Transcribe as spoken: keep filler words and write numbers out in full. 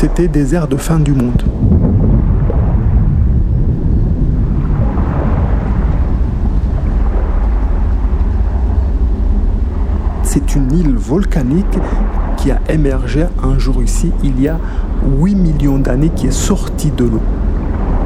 c'était des airs de fin du monde. C'est une île volcanique qui a émergé un jour ici, il y a huit millions d'années, qui est sortie de l'eau.